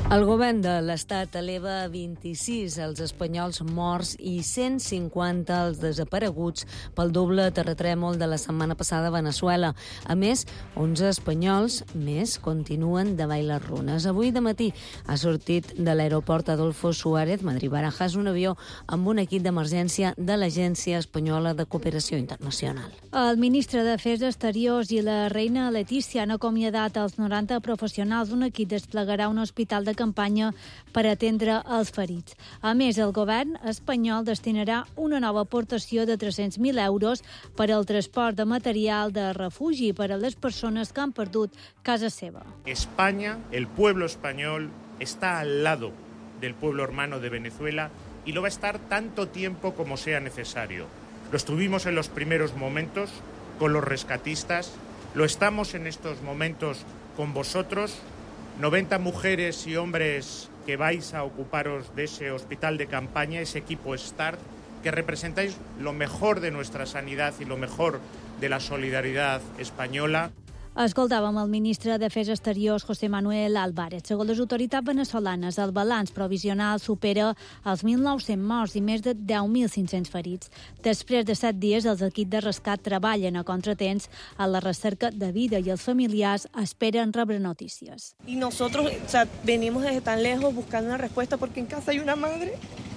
El govern de l'Estat eleva a 26 els espanyols morts i 150 els desapareguts pel doble terratrèmol de la setmana passada a Veneçuela. A més, 11 espanyols més continuen davall les runes. Avui de matí ha sortit de l'aeroport Adolfo Suárez, Madrid-Barajas, un avió amb un equip d'emergència de l'Agència Espanyola de Cooperació Internacional. El ministre d'Afers Exteriors i la reina Letícia han acomiadat els 90 professionals. Un equip desplegarà un hospital de campanya per atendre els ferits. A més, el govern espanyol destinarà una nova aportació de 300.000 euros per al transport de material de refugi per a les persones que han perdut casa seva. España, el pueblo español, está al lado del pueblo hermano de Venezuela y lo va a estar tanto tiempo como sea necesario. Lo estuvimos en los primeros momentos con los rescatistas, lo estamos en estos momentos con vosotros, 90 mujeres y hombres que vais a ocuparos de ese hospital de campaña, ese equipo START, que representáis lo mejor de nuestra sanidad y lo mejor de la solidaridad española. Escoltàvem el ministre d'Afers Exteriors, José Manuel Álvarez. Segons les autoritats veneçolanes, el balanç provisional supera els 1.900 morts i més de 10.500 ferits. Després de 7 dies, els equips de rescat treballen a contratemps a la recerca de vida i els familiars esperen rebre notícies. Y nosotros, venimos desde tan lejos buscando una respuesta porque en casa hay una madre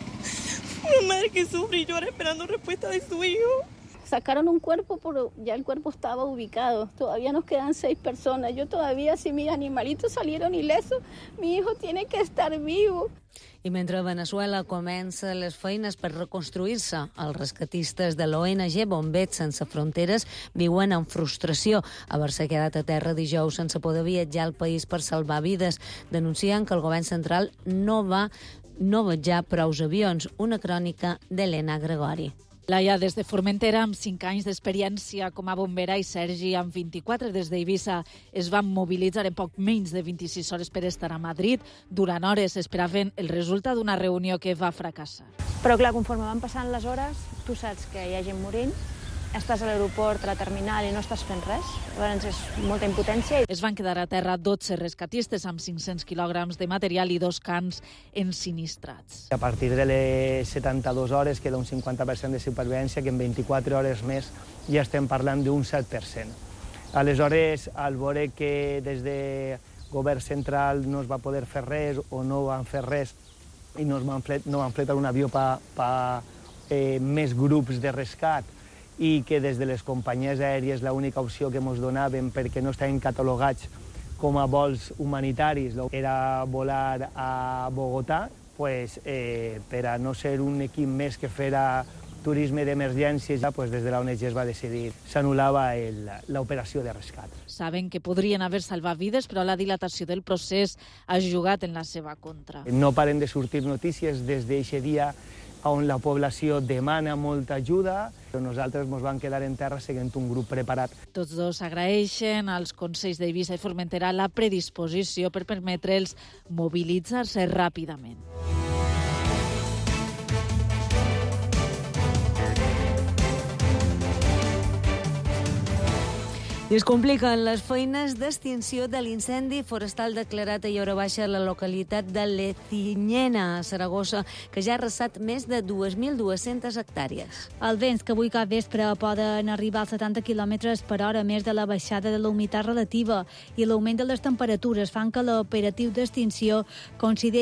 que sufre y llora esperando respuesta de su hijo. Sacaron un cuerpo, pero ya el cuerpo estaba ubicado. Todavía nos quedan 6 personas. Yo todavía, si mis animalitos salieron ilesos, mi hijo tiene que estar vivo. I mentre Veneçuela comença les feines per reconstruir-se, els rescatistes de l'ONG Bombers Sense Fronteres viuen en frustració. Haver-se quedat a terra dijous sense poder viatjar al país per salvar vides. Denuncien que el govern central no va vetjar prous avions. Una crònica d'Helena Gregori. Laia, des de Formentera, amb 5 anys d'experiència com a bombera, i Sergi, amb 24 des d'Eivissa, es van mobilitzar en poc menys de 26 hores per estar a Madrid. Durant hores esperaven el resultat d'una reunió que va fracassar. Però clar, conforme van passant les hores, tu saps que hi ha gent morint, estàs a l'aeroport, a la terminal i no estàs fent res. Llavors és molta impotència. Es van quedar a terra 12 rescatistes amb 500 quilograms de material i 2 cans ensinistrats. A partir de les 72 hores queda un 50% de supervivència, que en 24 hores més ja estem parlant d'un 7%. Aleshores, al veure que des de govern central no es va poder fer res o no van fer res i no van fletar un avió per més grups de rescat, i que des de les companyies aèries l'única opció que ens donaven, perquè no estaven catalogats com a vols humanitaris, era volar a Bogotà, per a no ser un equip més que fera turisme d'emergències, des de l'ONG es va decidir, s'anul·lava l'operació de rescat. Saben que podrien haver salvat vides, però la dilatació del procés ha jugat en la seva contra. No paren de sortir notícies des d'aquest dia on la població demana molta ajuda, però nosaltres ens vam quedar en terra seguint un grup preparat. Tots dos agraeixen als consells d'Eivissa i Formentera la predisposició per permetre'ls mobilitzar-se ràpidament. I es compliquen les feines d'extinció de l'incendi forestal declarat a Llora Baixa a la localitat de Lecinyena, a Saragossa, que ja ha arrasat més de 2.200 hectàrees. Els vents que avui cap vespre poden arribar als 70 km per hora, més de la baixada de la humitat relativa i l'augment de les temperatures fan que l'operatiu d'extinció consideri